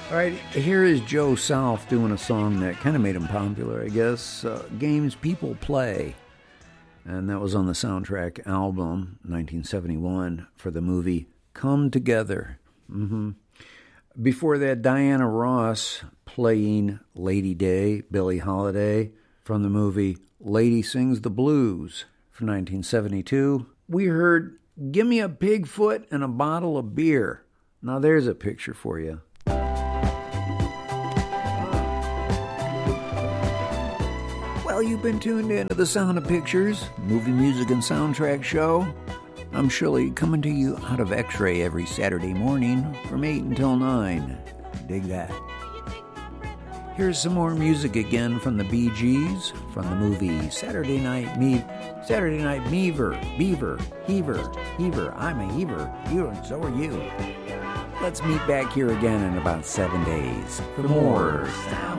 All right, here is Joe South doing a song that kind of made him popular, I guess. Games People Play. And that was on the soundtrack album, 1971, for the movie Come Together. Before that, Diana Ross playing Lady Day, Billie Holiday, from the movie Lady Sings the Blues from 1972. We heard Gimme a Bigfoot and a Bottle of Beer. Now there's a picture for you. Well, you've been tuned in to the Sound of Pictures, movie music and soundtrack show. I'm Shirley, coming to you out of X-Ray every Saturday morning from 8 until 9. Dig that. Here's some more music again from the Bee Gees, from the movie Saturday Night Beaver, Heaver, I'm a Heaver, you and so are you. Let's meet back here again in about 7 days for more Sound